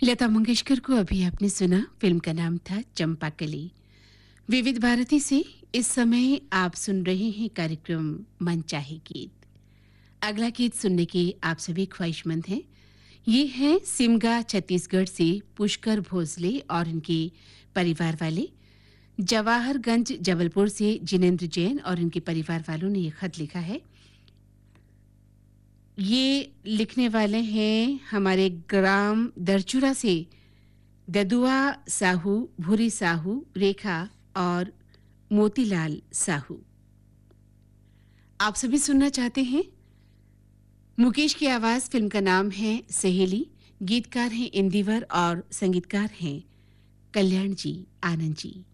लता मंगेशकर को अभी आपने सुना। फिल्म का नाम था चंपाकली। विविध भारती से इस समय आप सुन रहे हैं कार्यक्रम मन चाहे गीत। अगला गीत सुनने के आप सभी ख्वाहिशमंद हैं। ये है सिमगा छत्तीसगढ़ से पुष्कर भोसले और इनके परिवार वाले। जवाहरगंज जबलपुर से जिनेंद्र जैन और इनके परिवार वालों ने ये खत लिखा है। ये लिखने वाले हैं हमारे ग्राम दरचुरा से ददुआ साहू, भूरी साहू, रेखा और मोतीलाल साहू। आप सभी सुनना चाहते हैं। मुकेश की आवाज। फिल्म का नाम है सहेली। गीतकार हैं इंदिवर और संगीतकार हैं कल्याण जी, आनंद जी।